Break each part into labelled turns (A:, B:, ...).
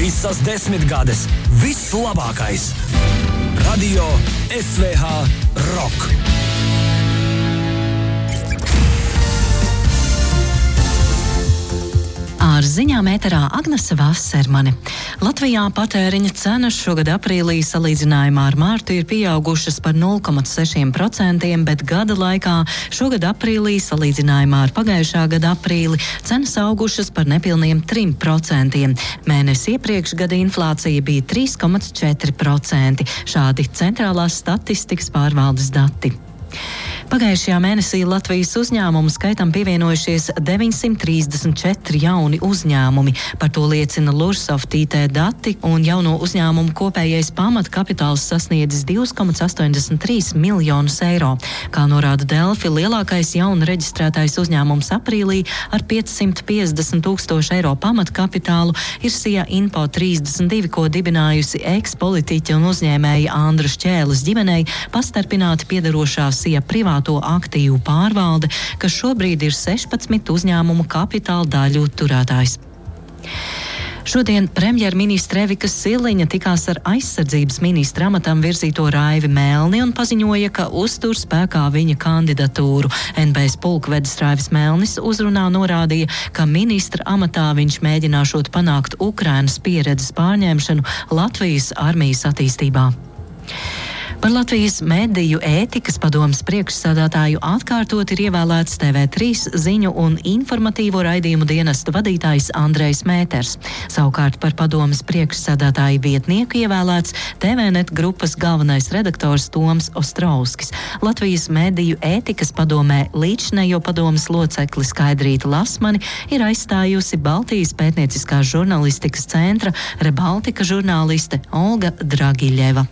A: Visas 10 gades. Viss labākais. Radio SVH Rock.
B: Ar ziņām ēterā Agnese Vasermane. Latvijā patēriņa cenas šogad aprīlī salīdzinājumā ar mārtu ir pieaugušas par 0,6%, bet gada laikā šogad aprīlī salīdzinājumā ar pagājušā gada aprīli cenas augušas par nepilniem 3%. Mēnesi iepriekš gada inflācija bija 3,4%. Šādi centrālās statistikas pārvaldes dati. Pagājušajā mēnesī Latvijas uzņēmumu skaitam pievienojušies 934 jauni uzņēmumi. Par to liecina Lursoft IT dati, un jauno uzņēmumu kopējais pamatkapitāls sasniedzis 2,83 miljonus eiro. Kā norāda Delfi, lielākais jaunu reģistrētais uzņēmums aprīlī ar 550 000 eiro pamatkapitālu ir SIA Info 32, ko dibinājusi eks-politiķa un uzņēmēja Andra Šķēles ģimenei pastarpināti piederošā SIA privāto aktīvu pārvalde, kas šobrīd ir 16 uzņēmumu kapitāla daļu turētājs. Šodien premjerministre Evika Siliņa tikās ar aizsardzības ministra amatam virzīto Raivi Melni un paziņoja, ka uztur spēkā viņa kandidatūru. NBS pulkvedis Raivis Melnis uzrunā norādīja, ka ministra amatā viņš mēģināšot panākt Ukrainas pieredzes pārņemšanu Latvijas armijas attīstībā. Par Latvijas mediju ētikas padomes priekšsēdētāju atkārtot ir ievēlēts TV3 ziņu un informatīvo raidījumu dienestu vadītājs Andrejs Mēters. Savukārt par padomes priekšsēdētāju vietnieku ievēlēts TVNet grupas galvenais redaktors Toms Ostrovskis. Latvijas mediju ētikas padomē līdzinējo padomes locekli Skaidrītu Lasmani ir aizstājusi Baltijas pētnieciskās žurnalistikas centra Rebaltika žurnāliste Olga Dragiļeva.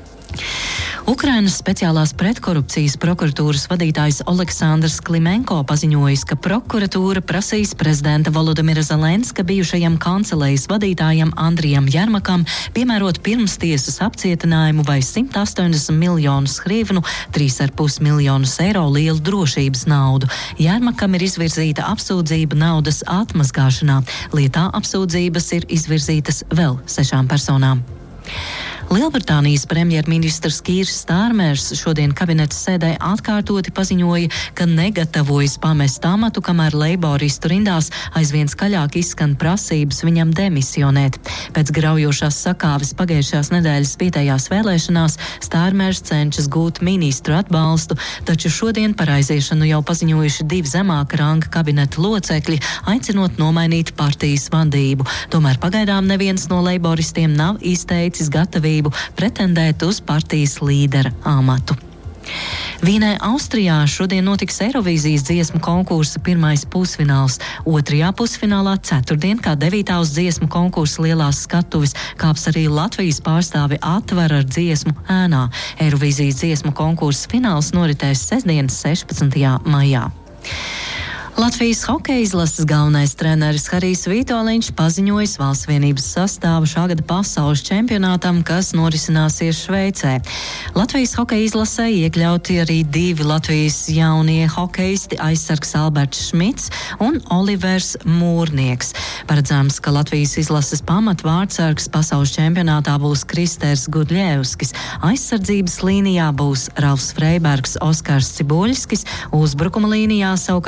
B: Ukrainas speciālās pretkorupcijas prokuratūras vadītājs Oleksandrs Klimenko paziņojis, ka prokuratūra prasīs prezidenta Volodimira Zelenska bijušajam kancelejas vadītājam Andrijam Jermakam piemērot pirmstiesas apcietinājumu vai 180 miljonus hryvnu, 3,5 miljonus eiro lielu drošības naudu. Jermakam ir izvirzīta apsūdzība naudas atmazgāšanā. Lietā apsūdzības ir izvirzītas vēl 6 personām. Lielbritānijas premjerministrs Kīrs Stārmers šodien kabinetas sēdē atkārtoti paziņoja, ka negatavojas pamest amatu, kamēr leiboristu rindās aizvien skaļāk izskan prasības viņam demisionēt. Pēc graujošās sakāves pagājušās nedēļas vietējās vēlēšanās Stārmers cenšas gūt ministru atbalstu, taču šodien par aiziešanu jau paziņojuši 2 zemāka ranga kabineta locekļi, aicinot nomainīt partijas vadību. Tomēr pagaidām neviens no leiboristiem nav izteicis gatavību pretendēt uz partijas līdera amatu. Vīnē, Austrijā šodien notiks Eirovīzijas dziesmu konkursa pirmais pusfināls. Otrajā pusfinālā ceturtdien, kā 9. uz dziesmu konkursa lielās skatuves, kāps arī Latvijas pārstāvi Atver ar dziesmu ēnā. Eirovīzijas dziesmu konkursa fināls noritēs sestdien 16. maijā. Latvijas hokeja izlases galvenais treneris Harijs Vitoļņš paziņojis Valsts vienības sastāvu šā gada pasaules čempionātam, kas norisināsies Šveicē. Latvijas hokeja izlasē iekļauti arī 2 Latvijas jaunie hokeisti aizsargs Alberts Šmits un Olivers Mūrnieks. Paredzams, ka Latvijas izlases pamatvārdsargs pasaules čempionātā būs Kristers Gudļevskis. Aizsardzības līnijā būs Ralfs Freibergs, Oskars Cibuļskis, uzbrukuma līnijā savukārt